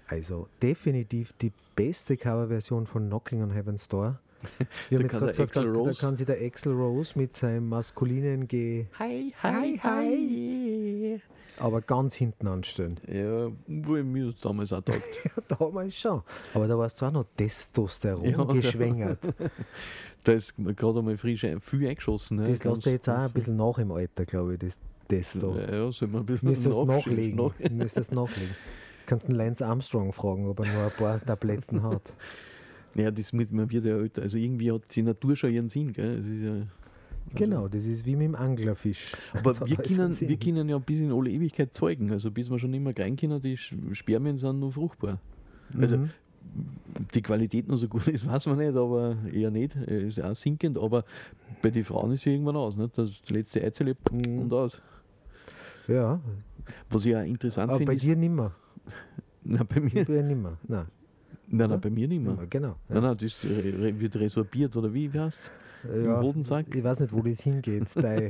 Also definitiv die beste Coverversion von Knocking on Heaven's Door. Wir haben jetzt gerade gesagt, da kann sich der Axl Rose mit seinem maskulinen Hi, hi, hi. aber ganz hinten anstellen. Ja, wo ich mir das damals auch gedacht. Damals schon. Aber da warst du auch noch Testosteron geschwängert. Da ist gerade einmal frisch viel eingeschossen. Das lässt dir jetzt auch ein bisschen nach im Alter, glaube ich, das Testo. Ja, soll man ein bisschen Müsstest es nachlegen. Kannst den Lance Armstrong fragen, ob er nur ein paar Tabletten hat. Ja, man wird ja älter. Also irgendwie hat die Natur schon ihren Sinn, gell? Das ist ja, genau, das ist wie mit dem Anglerfisch. Aber wir können ja bis in alle Ewigkeit zeugen. Also bis wir schon immer rein können, die Spermien sind nur fruchtbar. Also die Qualität noch so gut ist, weiß man nicht, aber eher nicht. Ist ja auch sinkend, aber bei den Frauen ist es irgendwann aus. Nicht? Das letzte Eizelle und aus. Ja. Was ich auch interessant finde. Aber bei dir nimmer. Nein, bei mir. Bei dir nimmer. Nein, bei mir nicht mehr. Genau. Ja. Nein, das wird resorbiert, oder wie heißt es? Ja, im Hodensack? Ich weiß nicht, wo das hingeht.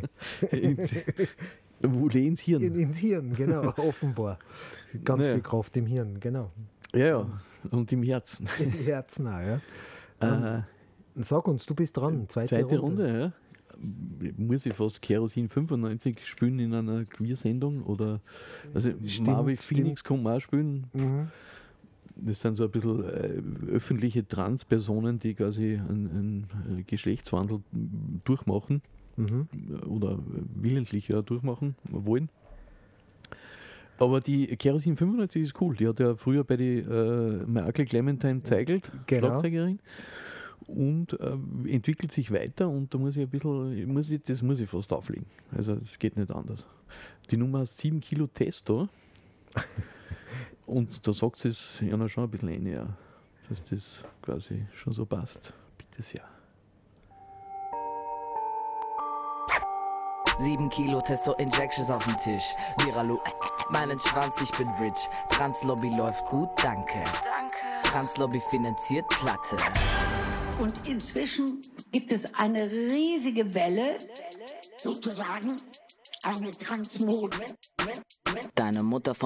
Wo ins Hirn? Ins Hirn, genau, offenbar. Ganz viel Kraft im Hirn, genau. Ja, und im Herzen. Im Herzen auch, ja. Sag uns, du bist dran. Zweite Runde, ja. Muss ich fast Kerosin 95 spielen in einer Queer-Sendung? Oder, also Marvel Phoenix kann man auch spielen. Mhm. Das sind so ein bisschen öffentliche Transpersonen, die quasi einen Geschlechtswandel durchmachen oder willentlich durchmachen wollen. Aber die Kerosin 95 ist cool. Die hat ja früher bei der Michael Clementine Zeigelt, Schlagzeugerin, und entwickelt sich weiter, und da muss ich das muss ich fast auflegen. Also das geht nicht anders. Die Nummer heißt 7 Kilo Testo. Und da sagt es ja schon ein bisschen rein, ja, dass das quasi schon so passt. Bitte sehr. 7 Kilo Testo-Injections auf dem Tisch. Miralu, meinen Schwanz, ich bin rich. Translobby läuft gut, danke. Translobby finanziert Platte. Und inzwischen gibt es eine riesige Welle, sozusagen eine Transmode. Deine Mutter von